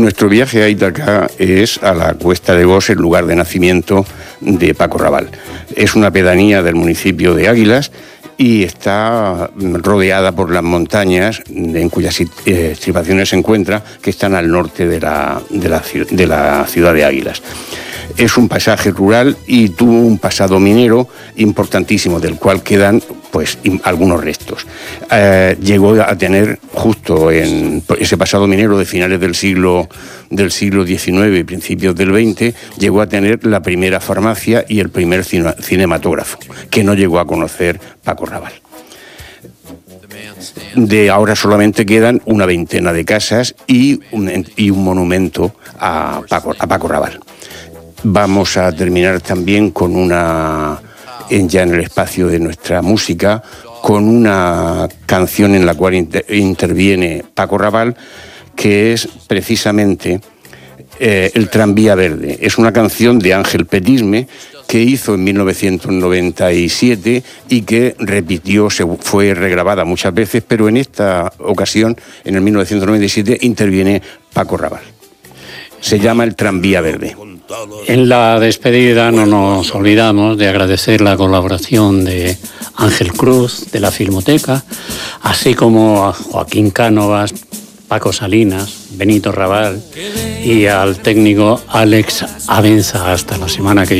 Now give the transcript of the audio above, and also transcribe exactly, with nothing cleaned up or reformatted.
Nuestro viaje a Ítaca es a la Cuesta de Gos, el lugar de nacimiento de Paco Raval. Es una pedanía del municipio de Águilas y está rodeada por las montañas en cuyas estribaciones se encuentra, que están al norte de la, de la, de la ciudad de Águilas. Es un paisaje rural y tuvo un pasado minero importantísimo, del cual quedan pues algunos restos. Eh, llegó a tener, justo en ese pasado minero de finales del siglo del siglo diecinueve y principios del veinte, llegó a tener la primera farmacia y el primer cine, cinematógrafo, que no llegó a conocer Paco Raval. De ahora solamente quedan una veintena de casas y un, y un monumento a Paco, a Paco Raval. Vamos a terminar también con una, en, ya en el espacio de nuestra música, con una canción en la cual inter, interviene Paco Raval, que es precisamente eh, El tranvía verde. Es una canción de Ángel Petisme que hizo en mil novecientos noventa y siete y que repitió, se fue regrabada muchas veces, pero en esta ocasión, en el mil novecientos noventa y siete, interviene Paco Raval. Se llama El tranvía verde. En la despedida no nos olvidamos de agradecer la colaboración de Ángel Cruz, de la Filmoteca, así como a Joaquín Cánovas, Paco Salinas, Benito Raval y al técnico Alex Abenza. Hasta la semana que viene.